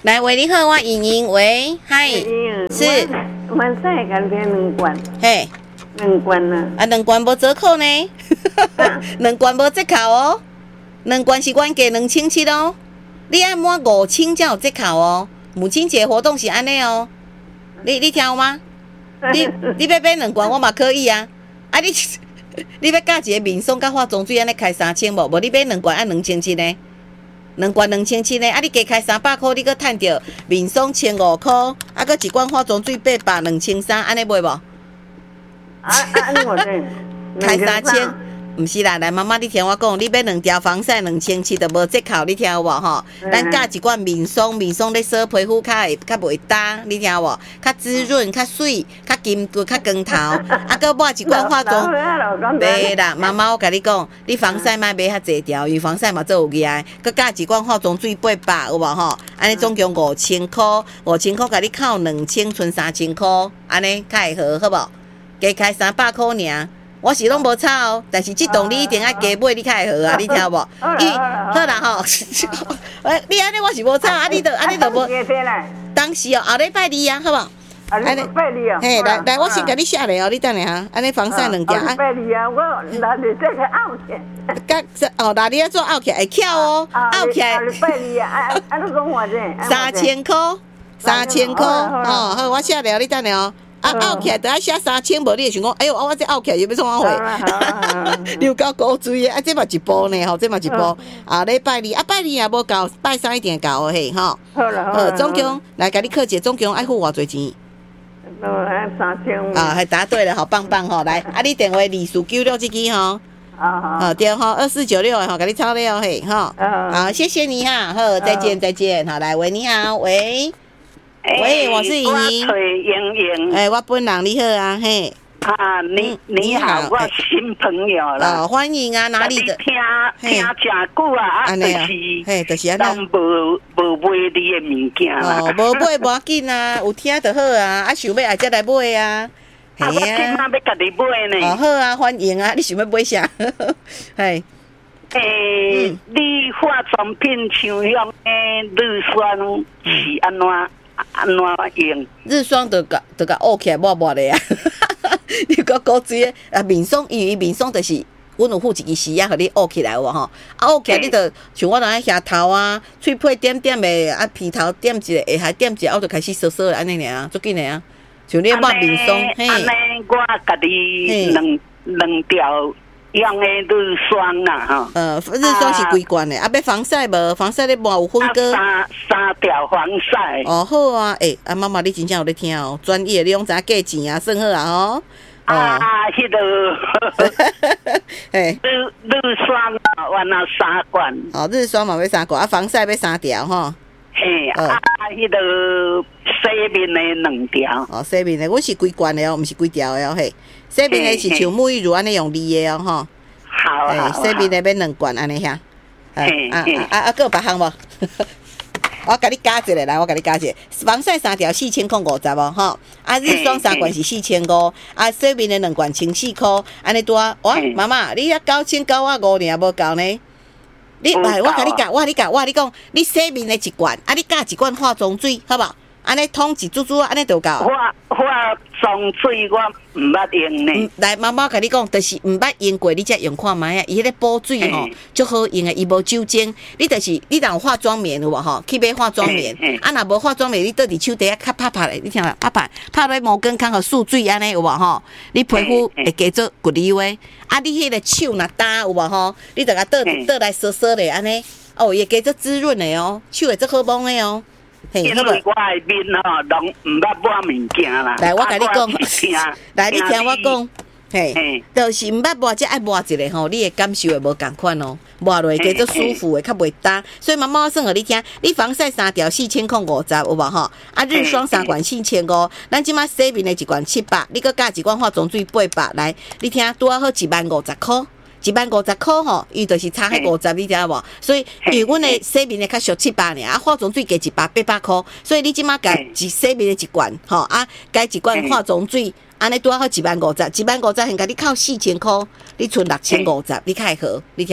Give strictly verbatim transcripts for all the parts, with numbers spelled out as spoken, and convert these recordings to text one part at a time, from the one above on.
来，喂，你好，我莹莹，喂，嗨，是， 我晒干片两罐， 嘿， 两罐啊， 啊，两罐无折扣呢，两罐无折扣哦，两罐是原价两千七哦，你爱满五千才有折扣哦，母亲节活动是安尼哦，你你听有吗？你你要买两罐我嘛可以啊，啊你你要加一个面霜甲化妆水安尼开三千无？无你买两罐按两千七呢？两罐两千七呢？啊你加开三百块，你搁趁着面霜千五块，啊搁一罐化妆水八百两千三，安尼买无？ 啊啊，你我这开三千。毋是啦，来妈妈，你听我讲，你买两条防晒两千七就无折扣，你听有无吼？咱加一罐面霜，面霜咧洗皮肤较会较袂干，你听有无？较滋润、较水、较金骨、较光头，啊，搁买一罐化妆。对啦，妈妈，我甲你讲，你防晒莫买遐济条，因为防晒嘛做有压，搁加一罐化妆水八百，有无吼？安尼总共五千箍，五千箍甲你扣两千，剩三千箍，安尼较会好，好无？加开三百箍尔。我是拢无差哦，但是这栋你一定要加买，你较会好啊，你听无？伊好啦吼，你安尼我是无差，啊你着安尼着无。当时哦，后礼拜二啊，好无？ 安尼拜你啊！ 嘿，来来，我先甲你写咧哦，你等下哈，安尼防晒两件啊。 拜你啊！我拿你这个拗起。 甲哦，拿你要做拗起会翘哦，拗起来。 拜你啊！啊啊，你讲我这。 三千块，三千块哦，好，我写咧哦，你等下哦。啊，拗起来等下写三千，无你会想讲，哎呦，我这拗起来又要创啥货？你有够古锥的，啊，这嘛一部呢，吼，这嘛一部。啊，你拜二，啊，拜二也无够，拜三一定够哦，嘿，吼。 好了好了。 总共来甲你克解，总共爱付偌侪钱？ 哦，还三千。 啊，还答对了，好棒棒吼！来，啊，你电话二四九六这支吼。 啊好。 好，对吼，二四九六的吼，甲你抄了嘿，吼。好，谢谢你哈，好，再见再见，好，来，喂，你好，喂。喂，我是莹莹。 我崔莹莹。 哎，我本人你好啊，嘿。 啊，你你好，我新朋友啦。 哦，欢迎啊，哪里的？ 听听真久啊，啊，就是， 嘿，就是安尼。都无无买你的物件啦。 哦，无买无要紧啊，有听就好啊，啊，想买也才来买啊。 啊，我今仔要家己买呢。 哦，好啊，欢迎啊，你想要买啥？嘿。 诶，你化妆品像样诶，日霜是安怎？安怎用？ 日霜就甲就甲沤起来抹抹的啊！你个古锥啊，面霜因为面霜就是，阮有附一支丝啊，互你沤起来有无吼？啊沤起来你着像我人遐头啊，喙皮点点的，啊鼻头点一个，下下点一个，我就开始扫扫的安尼尔啊，足紧的啊！像你抹面霜，嘿， 安尼我家己两两条。用的日霜啦，吼。 呃，日霜是几罐的？啊，要防晒无？防晒咧抹有分割。 三三条防晒。 哦，好啊，诶、欸，啊，妈妈你真正有咧听哦，专业，你用知价钱啊，算好啊，吼。 啊，迄个。 嘿。 日日霜啊，原来三罐。 哦，日霜嘛要三罐，啊，防晒要三条吼。 嘿，啊，迄个洗面的两条。 哦，洗面的，我是几罐的哦，毋是几条的哦，嘿。洗面的是像沐浴乳安尼用滴的哦，吼。 好啊。 洗面的要两罐安尼遐。 嘿， 啊啊啊，搁有别项无？我甲你加一个来，我甲你加一个。防晒三条四千块五十哦，吼。啊，日霜三罐是四千五，啊，洗面的两罐千四块，安尼多。哇，妈妈，你遐九千九啊五尔无够呢？你来，我甲你讲，我甲你讲，我甲你讲，你洗面的一罐，啊，你加一罐化妆水，好无？安尼桶一珠珠，安尼就够。 化化妆水我毋捌用呢。 来，妈妈甲你讲，就是毋捌用过，你才用看卖啊。伊迄个补水吼，足好用诶，伊无酒精。你就是你若有化妆棉有无吼？去买化妆棉，啊，若无化妆棉，你倒伫手底下较拍拍咧，你听嘛？拍拍拍落毛巾空互漱水安尼有无吼？你皮肤会加做骨溜诶。啊，你迄个手若干有无吼？你着甲倒倒来搓搓咧安尼，哦，会加做滋润诶哦，手会做好摸诶哦。 因为我的面吼，拢毋捌抹物件啦。 来，我甲你讲，来，你听我讲，嘿，就是毋捌抹，才爱抹一个吼，你的感受会无共款哦，抹落去加做舒服的，较袂干。所以妈妈我算互你听，你防晒三条四千块五十有无吼？啊，日霜三罐四千五，咱即马洗面的一罐七百，你搁加一罐化妆水八百，来，你听拄啊好一万五十块。一万五十块吼，伊就是差迄五十，你知无？所以因为阮的洗面的较俗七百尔，啊化妆水加一百八百块，所以你即马加一洗面的一罐吼，啊加一罐化妆水，安尼拄好一万五十，一万五十现甲你扣四千块，你剩六千五十，你较会好，你听无？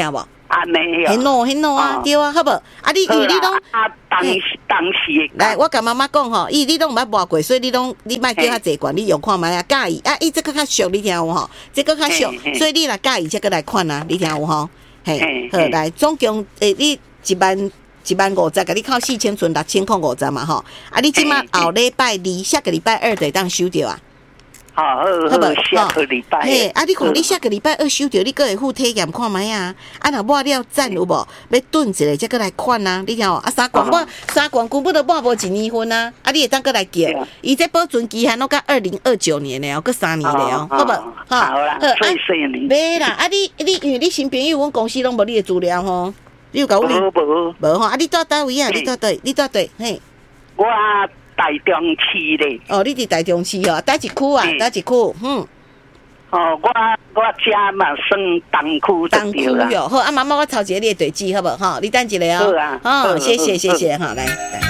安尼很哦。 喏很喏啊， 哦对啊，好无？啊，你因为你拢啊，当时当时来，我甲妈妈讲吼，伊你拢毋捌摸过，所以你拢你莫叫较济罐，你用看觅啊，介意啊，伊这个较俗，你听有吼？这个较俗，所以你若介意，才过来看啊，你听有吼？嘿，好来，总共诶，你一万一万五十，甲你扣四千，存六千块五十嘛吼？啊，你即马后礼拜二，下个礼拜二就会当收着啊。 好好好，下个礼拜。 嘿，啊，你看你下个礼拜二收着，你个会付体验看觅啊？啊，若抹了赞有无？要炖一下，才过来看啊！你听哦，啊，三罐我三罐根本都抹无一年份啊！啊，你会当过来叫，伊这保存期限拢到二零二九年了哦，搁三年了哦，好无？ 好啦，最细年。 没啦，啊，你你因为你新朋友，阮公司拢无你的资料吼，你有甲我哩？ 无无无吼，啊，你住叨位啊？你住对？你住对？嘿。 我台中市咧。 哦，你伫台中市哦，倒一区啊？倒一区？嗯。 哦，我我家嘛算东区东区哟，好，啊，妈妈我抄一个你的地址好无？吼，你等一下哦。 好啊。 哦，谢谢谢谢，哈，来来。